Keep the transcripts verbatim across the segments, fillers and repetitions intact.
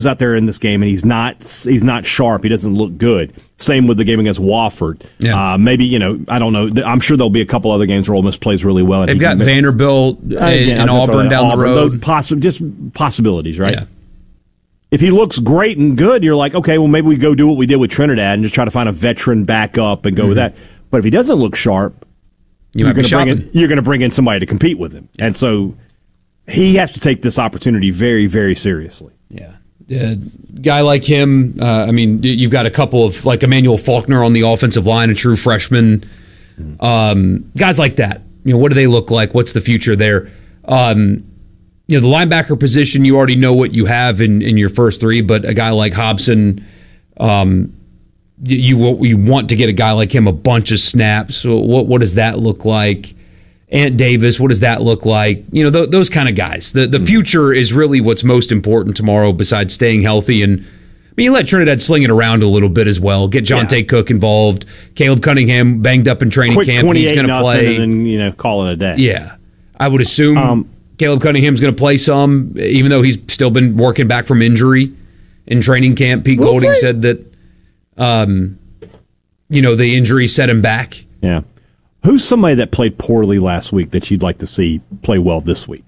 out there in this game and he's not he's not sharp. He doesn't look good. Same with the game against Wofford. Yeah. Uh, maybe, you know, I don't know. I'm sure there'll be a couple other games where Ole Miss plays really well. They've got Vanderbilt and, Again, and Auburn down Auburn, the road. Those possi- just possibilities, right? Yeah. If he looks great and good, you're like, okay, well, maybe we go do what we did with Trinidad and just try to find a veteran backup and go mm-hmm. with that. But if he doesn't look sharp, you you're going to you're going to bring in somebody to compete with him. Yeah. And so he has to take this opportunity very, very seriously. Yeah. A guy like him, uh, I mean, you've got a couple of, like Emmanuel Faulkner on the offensive line, a true freshman. Mm-hmm. Um, guys like that. You know, what do they look like? What's the future there? Um, you know, the linebacker position, you already know what you have in, in your first three, but a guy like Hobson, um, you, you want to get a guy like him a bunch of snaps. So what, what does that look like? Ant Davis, what does that look like? You know, th- those kind of guys. The the mm-hmm. future is really what's most important tomorrow besides staying healthy. And I mean, you let Trinidad sling it around a little bit as well. Get Jonte yeah. Cook involved. Caleb Cunningham banged up in training Quick camp. He's going to play. And then, you know, call it a day. Yeah. I would assume um, Caleb Cunningham's going to play some, even though he's still been working back from injury in training camp. Pete we'll Golding see. said that, um, you know, the injury set him back. Yeah. Who's somebody that played poorly last week that you'd like to see play well this week?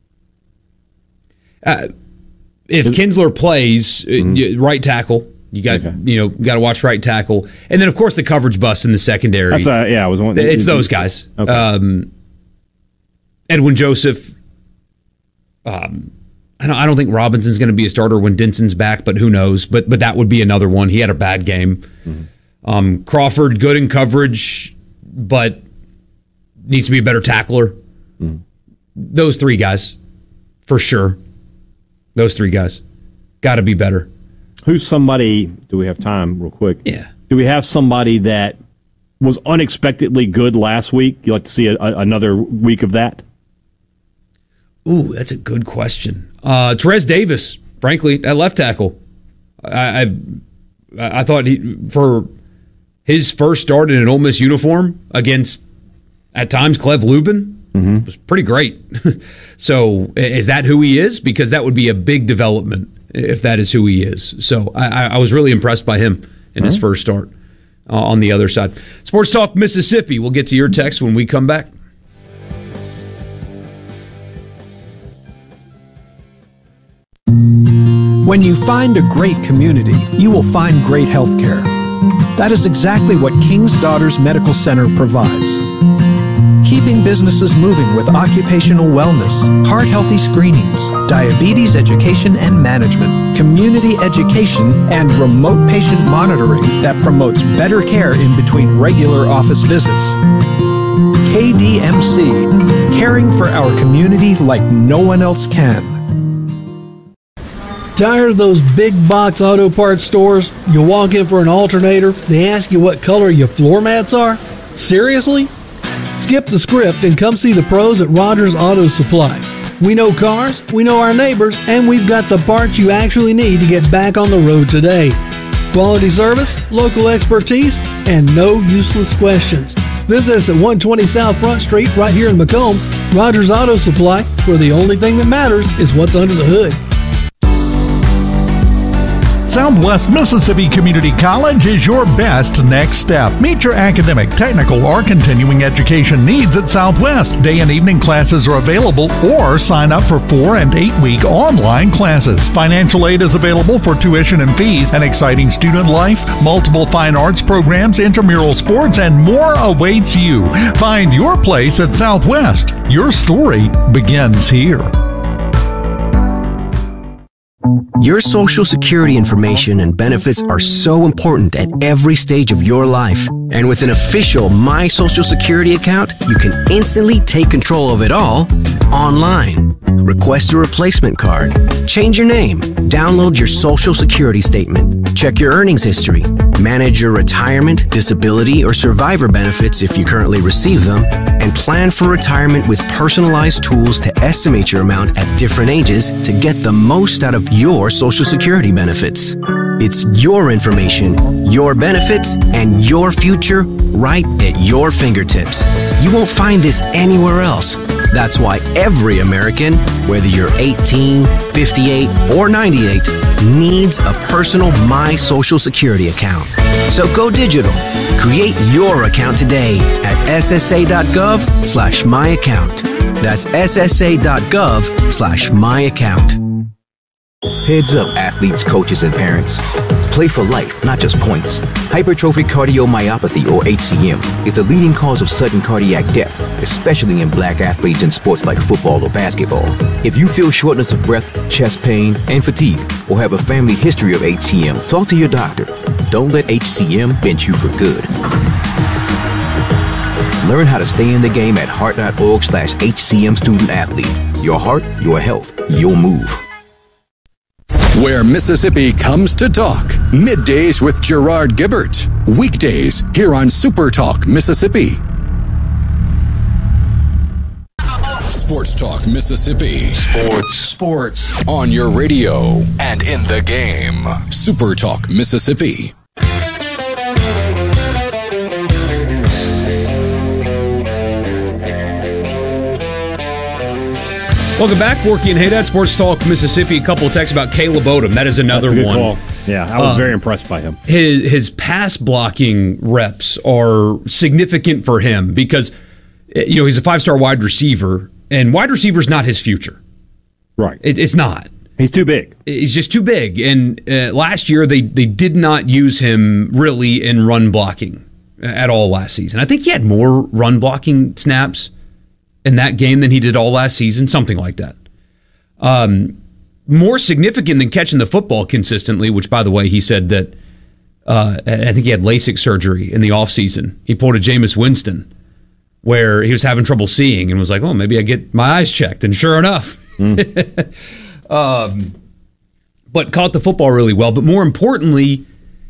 Uh, if Is, Kinsler plays mm-hmm. right tackle, you got okay. you know got to watch right tackle, and then of course the coverage bust in the secondary. That's uh, yeah, I was wondering. It's those guys. Okay. Um, Edwin Joseph. Um, I don't. I don't think Robinson's going to be a starter when Denson's back, but who knows? But but that would be another one. He had a bad game. Mm-hmm. Um, Crawford good in coverage, but needs to be a better tackler. Mm. Those three guys, for sure. Those three guys. Got to be better. Who's somebody, do we have time real quick? Yeah. Do we have somebody that was unexpectedly good last week? You like to see a, a, another week of that? Ooh, that's a good question. Uh, Terez Davis, frankly, at left tackle. I I, I thought he, for his first start in an Ole Miss uniform against, at times, Clev Lubin, mm-hmm. was pretty great. So is that who he is? Because that would be a big development if that is who he is. So I, I was really impressed by him in his first start uh, on the other side. Sports Talk Mississippi. We'll get to your text when we come back. When you find a great community, you will find great health care. That is exactly what King's Daughters Medical Center provides. Keeping businesses moving with occupational wellness, heart-healthy screenings, diabetes education and management, community education, and remote patient monitoring that promotes better care in between regular office visits. K D M C, caring for our community like no one else can. Tired of those big box auto parts stores? You walk in for an alternator, they ask you what color your floor mats are? Seriously? Skip the script and come see the pros at Rogers Auto Supply. We know cars, we know our neighbors, and we've got the parts you actually need to get back on the road today. Quality service, local expertise, and no useless questions. Visit us at one twenty South Front Street right here in Macomb. Rogers Auto Supply, where the only thing that matters is what's under the hood. Southwest Mississippi Community College is your best next step. Meet your academic, technical, or continuing education needs at Southwest. Day and evening classes are available, or sign up for four and eight week online classes. Financial aid is available for tuition and fees, an exciting student life, multiple fine arts programs, intramural sports, and more awaits you. Find your place at Southwest. Your story begins here. Your Social Security information and benefits are so important at every stage of your life. And with an official My Social Security account, you can instantly take control of it all online. Request a replacement card, change your name, download your Social Security statement, check your earnings history, manage your retirement, disability, or survivor benefits if you currently receive them, and plan for retirement with personalized tools to estimate your amount at different ages to get the most out of your Social Security benefits. It's your information, your benefits, and your future right at your fingertips. You won't find this anywhere else. That's why every American, whether you're eighteen, fifty-eight, or ninety-eight, needs a personal My Social Security account. So go digital. Create your account today at ssa.gov slash my account. That's ssa.gov slash my account. Heads up, athletes, coaches, and parents. Play for life, not just points. Hypertrophic cardiomyopathy, or H C M, is the leading cause of sudden cardiac death, especially in black athletes in sports like football or basketball. If you feel shortness of breath, chest pain, and fatigue, or have a family history of H C M, talk to your doctor. Don't let H C M bench you for good. Learn how to stay in the game at heart.org slash HCM student athlete. Your heart, your health, your move. Where Mississippi comes to talk. Middays with Gerard Gibbert. Weekdays here on Super Talk Mississippi. Sports Talk Mississippi. Sports. Sports. On your radio and in the game. Super Talk Mississippi. Welcome back, Borky and Haydad, Sports Talk Mississippi. A couple of texts about Caleb Odom. That is another That's a good one. Call. Yeah, I was uh, very impressed by him. His his pass blocking reps are significant for him because, you know, he's a five-star wide receiver, and wide receiver's not his future. Right. It, it's not. He's too big. He's just too big. And uh, last year, they, they did not use him really in run blocking at all last season. I think he had more run blocking snaps in that game than he did all last season, something like that. Um, more significant than catching the football consistently, which, by the way, he said that uh, I think he had LASIK surgery in the offseason. He pulled a Jameis Winston where he was having trouble seeing and was like, oh, maybe I get my eyes checked. And sure enough, mm. um, but caught the football really well. But more importantly,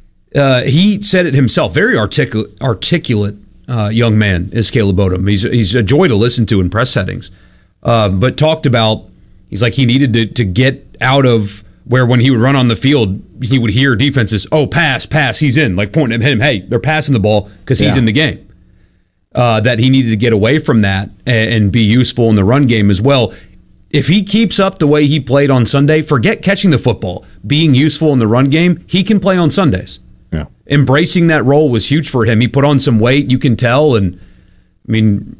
uh, he said it himself, very articulate, articulate Uh, young man is Caleb Odom. He's he's a joy to listen to in press settings. Uh, but talked about, he's like he needed to, to get out of where when he would run on the field, he would hear defenses, oh, pass, pass, he's in, like pointing at him, hey, they're passing the ball because he's yeah. in the game. Uh, that he needed to get away from that and, and be useful in the run game as well. If he keeps up the way he played on Sunday, forget catching the football. Being useful in the run game, he can play on Sundays. Yeah. Embracing that role was huge for him. He put on some weight, you can tell, and I mean,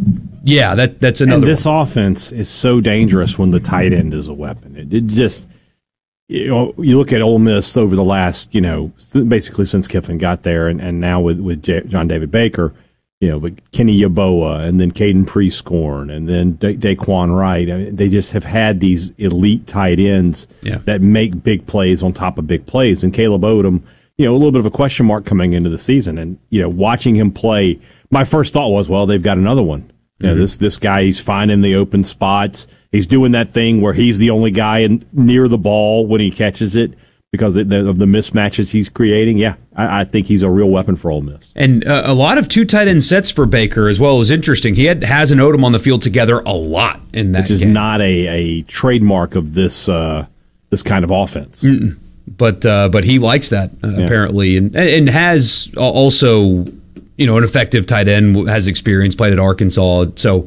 yeah, that that's another. And this one. offense is so dangerous when the tight end is a weapon. It, it just, you know, you look at Ole Miss over the last, you know, basically since Kiffin got there, and, and now with with J- John David Baker, you know, but Kenny Yeboah, and then Caden Prescorn, and then Da- Daquan Wright. I mean, they just have had these elite tight ends yeah. that make big plays on top of big plays, and Caleb Odom. You know, a little bit of a question mark coming into the season, and you know, watching him play, my first thought was, well, they've got another one. You know, mm-hmm. this this guy, he's finding the open spots. He's doing that thing where he's the only guy in, near the ball when he catches it because of the, of the mismatches he's creating. Yeah, I, I think he's a real weapon for Ole Miss. And uh, a lot of two tight end sets for Baker as well was interesting. He had has and Odom on the field together a lot in that, which is game. not a, a trademark of this uh, this kind of offense. Mm-mm. But uh, but he likes that uh, yeah. apparently, and and has also, you know, an effective tight end, has experience, played at Arkansas. So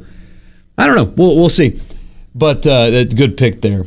I don't know, we'll we'll see. But uh, that's a good pick there.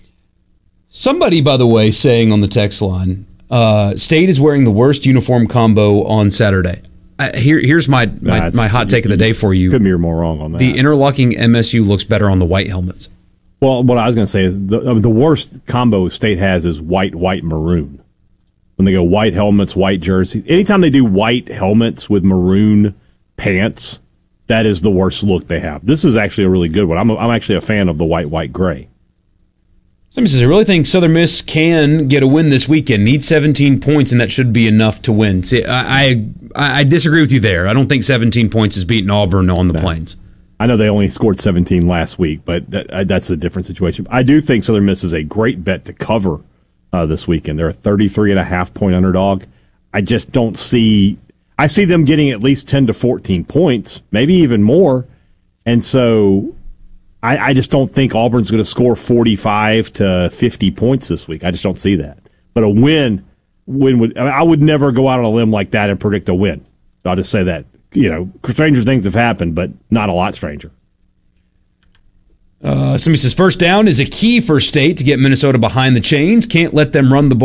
Somebody, by the way, saying on the text line, uh, State is wearing the worst uniform combo on Saturday. I, here here's my my, nah, my hot take of the day for you. Couldn't be more wrong on that. The interlocking M S U looks better on the white helmets. Well, what I was going to say is the, I mean, the worst combo State has is white, white, maroon. When they go white helmets, white jerseys. Anytime they do white helmets with maroon pants, that is the worst look they have. This is actually a really good one. I'm, a, I'm actually a fan of the white, white, gray. Somebody says, I really think Southern Miss can get a win this weekend. Need seventeen points, and that should be enough to win. See, I, I, I disagree with you there. I don't think seventeen points is beating Auburn on the no. Plains. I know they only scored seventeen last week, but that, that's a different situation. I do think Southern Miss is a great bet to cover uh, this weekend. They're a thirty-three and a half point underdog. I just don't see – I see them getting at least ten to fourteen points, maybe even more. And so I, I just don't think Auburn's going to score forty-five to fifty points this week. I just don't see that. But a win, win would I, mean, I would never go out on a limb like that and predict a win. I'll just say that. You know, stranger things have happened, but not a lot stranger. Uh, somebody says, first down is a key for State to get Minnesota behind the chains. Can't let them run the ball.